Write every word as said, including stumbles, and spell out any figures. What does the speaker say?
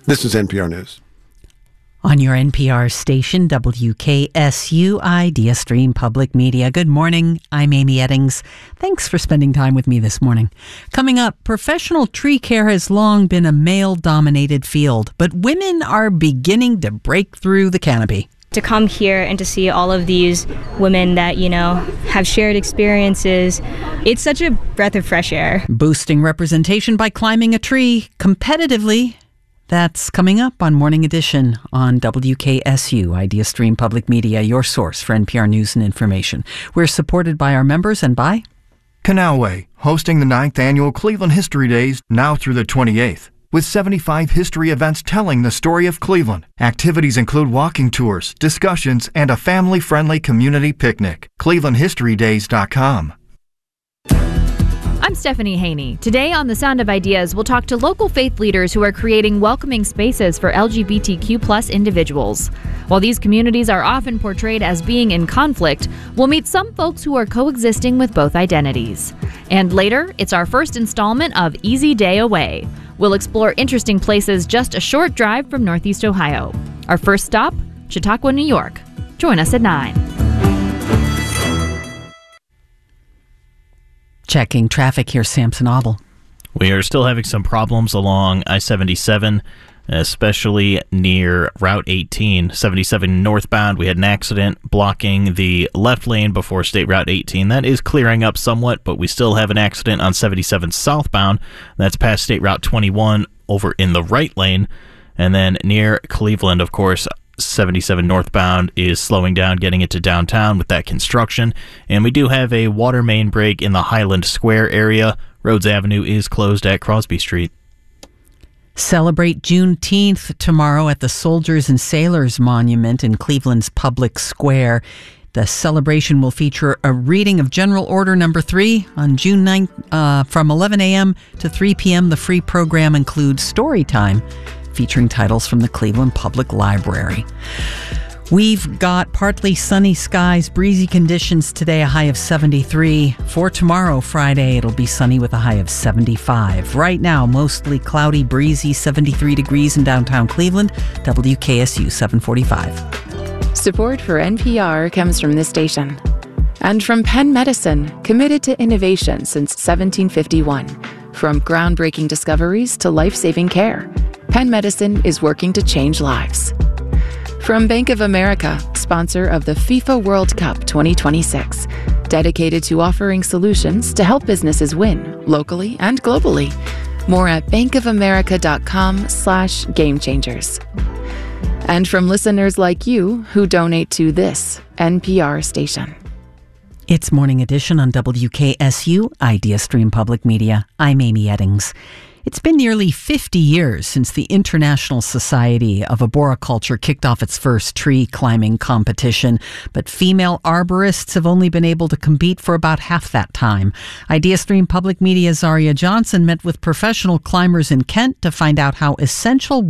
This is N P R News. On your N P R station, W K S U Idea Stream Public Media. Good morning. I'm Amy Eddings. Thanks for spending time with me this morning. Coming up, professional tree care has long been a male-dominated field, but women are beginning to break through the canopy. To come here and to see all of these women that, you know, have shared experiences, it's such a breath of fresh air. Boosting representation by climbing a tree competitively. That's coming up on Morning Edition on W K S U, Idea Stream Public Media, your source for N P R news and information. We're supported by our members and by Canalway, hosting the ninth Annual Cleveland History Days now through the twenty-eighth. With seventy-five history events telling the story of Cleveland. Activities include walking tours, discussions, and a family-friendly community picnic. cleveland history days dot com. I'm Stephanie Haney. Today on The Sound of Ideas, we'll talk to local faith leaders who are creating welcoming spaces for L G B T Q plus individuals. While these communities are often portrayed as being in conflict, we'll meet some folks who are coexisting with both identities. And later, it's our first installment of Easy Day Away. We'll explore interesting places just a short drive from Northeast Ohio. Our first stop, Chautauqua, New York. Join us at nine. Checking traffic here, Samson Obel. We are still having some problems along I seventy-seven, especially near Route eighteen. seventy-seven northbound, we had an accident blocking the left lane before State Route eighteen. That is clearing up somewhat, but we still have an accident on seventy-seven southbound. That's past State Route twenty-one over in the right lane. And then near Cleveland, of course, seventy-seven northbound is slowing down, getting it to downtown with that construction. And we do have a water main break in the Highland Square area. Rhodes Avenue is closed at Crosby Street. Celebrate Juneteenth tomorrow at the Soldiers and Sailors Monument in Cleveland's Public Square. The celebration will feature a reading of General Order Number three on June ninth uh, from eleven a.m. to three p.m. The free program includes story time featuring titles from the Cleveland Public Library. We've got partly sunny skies, breezy conditions today, a high of seventy-three. For tomorrow, Friday, it'll be sunny with a high of seventy-five. Right now, mostly cloudy, breezy, seventy-three degrees in downtown Cleveland. W K S U seven forty-five. Support for N P R comes from this station and from Penn Medicine, committed to innovation since seventeen fifty-one. From groundbreaking discoveries to life-saving care, Penn Medicine is working to change lives. From Bank of America, sponsor of the FIFA World Cup twenty twenty-six, dedicated to offering solutions to help businesses win locally and globally. More at bankofamerica.com slash game changers. And from listeners like you who donate to this N P R station. It's Morning Edition on W K S U, Idea Stream Public Media. I'm Amy Eddings. It's been nearly fifty years since the International Society of Arboriculture kicked off its first tree climbing competition, but female arborists have only been able to compete for about half that time. Idea Stream Public Media's Zaria Johnson met with professional climbers in Kent to find out how essential